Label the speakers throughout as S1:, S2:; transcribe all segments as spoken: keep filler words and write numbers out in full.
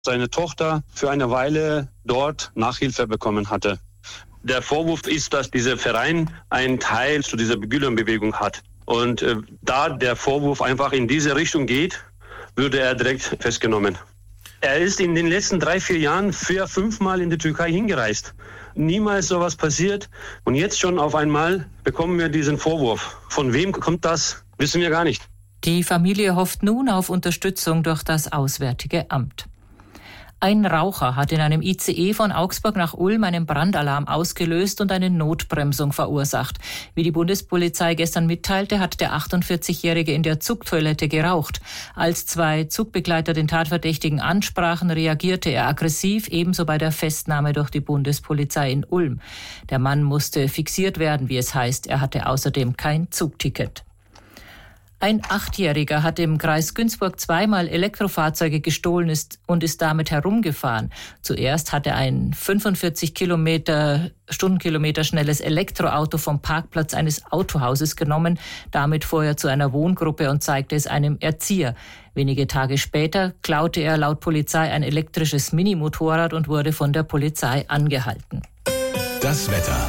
S1: seine Tochter für eine Weile dort Nachhilfe bekommen hatte. Der Vorwurf ist, dass dieser Verein einen Teil zu dieser Gülenbewegung hat. Und äh, da der Vorwurf einfach in diese Richtung geht, würde er direkt festgenommen. Er ist in den letzten drei, vier Jahren vier, fünfmal in die Türkei hingereist. Niemals sowas passiert. Und jetzt schon auf einmal bekommen wir diesen Vorwurf. Von wem kommt das, wissen wir gar nicht.
S2: Die Familie hofft nun auf Unterstützung durch das Auswärtige Amt. Ein Raucher hat in einem I C E von Augsburg nach Ulm einen Brandalarm ausgelöst und eine Notbremsung verursacht. Wie die Bundespolizei gestern mitteilte, hat der achtundvierzigjährige in der Zugtoilette geraucht. Als zwei Zugbegleiter den Tatverdächtigen ansprachen, reagierte er aggressiv, ebenso bei der Festnahme durch die Bundespolizei in Ulm. Der Mann musste fixiert werden, wie es heißt. Er hatte außerdem kein Zugticket. Ein Achtjähriger hat im Kreis Günzburg zweimal Elektrofahrzeuge gestohlen ist und ist damit herumgefahren. Zuerst hat er ein fünfundvierzig Kilometer, Stundenkilometer schnelles Elektroauto vom Parkplatz eines Autohauses genommen. Damit fuhr er zu einer Wohngruppe und zeigte es einem Erzieher. Wenige Tage später klaute er laut Polizei ein elektrisches Minimotorrad und wurde von der Polizei angehalten.
S3: Das Wetter.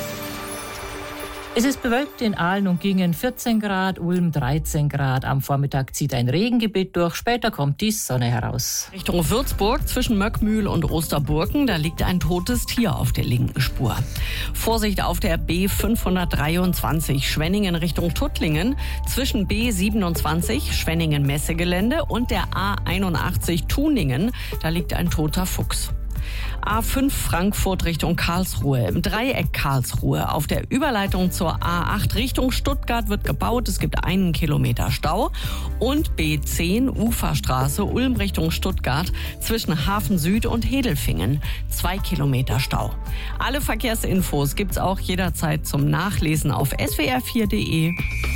S2: Es ist bewölkt in Aalen und Gingen vierzehn Grad, Ulm dreizehn Grad. Am Vormittag zieht ein Regengebiet durch, später kommt die Sonne heraus.
S4: Richtung Würzburg zwischen Möckmühl und Osterburken, da liegt ein totes Tier auf der linken Spur. Vorsicht auf der B fünfhundertdreiundzwanzig Schwenningen Richtung Tuttlingen zwischen B siebenundzwanzig Schwenningen Messegelände und der A einundachtzig Tuningen, da liegt ein toter Fuchs. A fünf Frankfurt Richtung Karlsruhe, im Dreieck Karlsruhe. Auf der Überleitung zur A acht Richtung Stuttgart wird gebaut. Es gibt einen Kilometer Stau. Und B zehn Uferstraße Ulm Richtung Stuttgart zwischen Hafen Süd und Hedelfingen. Zwei Kilometer Stau. Alle Verkehrsinfos gibt's auch jederzeit zum Nachlesen auf s w r vier punkt d e.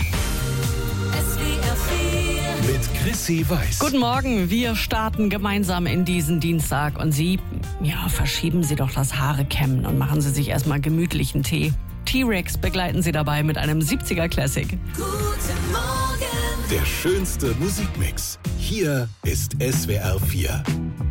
S3: Mit Chrissy Weiß.
S4: Guten Morgen, wir starten gemeinsam in diesen Dienstag und Sie, ja, verschieben Sie doch das Haare kämmen und machen Sie sich erstmal gemütlichen Tee. T-Rex begleiten Sie dabei mit einem siebziger Classic.
S3: Guten Morgen. Der schönste Musikmix. Hier ist S W R vier.